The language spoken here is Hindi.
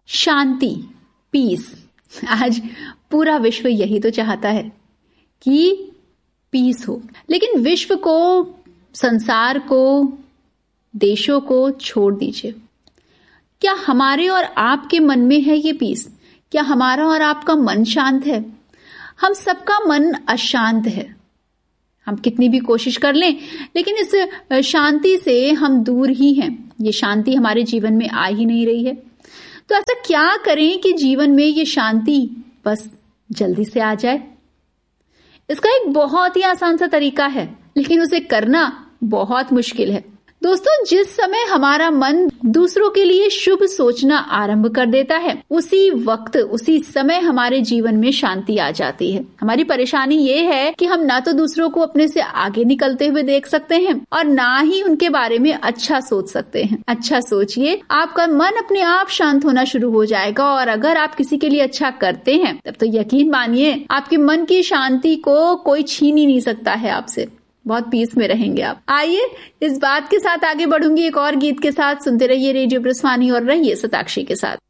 शांति, पीस। आज पूरा विश्व यही तो चाहता है कि पीस हो, लेकिन विश्व को, संसार को, देशों को छोड़ दीजिए। क्या हमारे और आपके मन में है ये पीस? क्या हमारा और आपका मन शांत है? हम सबका मन अशांत है। हम कितनी भी कोशिश कर लें, लेकिन इस शांति से हम दूर ही हैं। ये शांति हमारे जीवन में आ ही नहीं रही है। तो ऐसा क्या करें कि जीवन में ये शांति बस जल्दी से आ जाए? इसका एक बहुत ही आसान सा तरीका है, लेकिन उसे करना बहुत मुश्किल है। दोस्तों, जिस समय हमारा मन दूसरों के लिए शुभ सोचना आरंभ कर देता है, उसी वक्त, उसी समय हमारे जीवन में शांति आ जाती है। हमारी परेशानी ये है कि हम ना तो दूसरों को अपने से आगे निकलते हुए देख सकते हैं और ना ही उनके बारे में अच्छा सोच सकते हैं। अच्छा सोचिए, आपका मन अपने आप शांत होना शुरू हो जाएगा। और अगर आप किसी के लिए अच्छा करते हैं, तब तो यकीन मानिए आपके मन की शांति को कोई छीन ही नहीं सकता है आपसे। बहुत पीस में रहेंगे आप। आइए इस बात के साथ आगे बढ़ूंगी एक और गीत के साथ। सुनते रहिए रेडियो ब्रजवाणी और रहिए शताक्षी के साथ।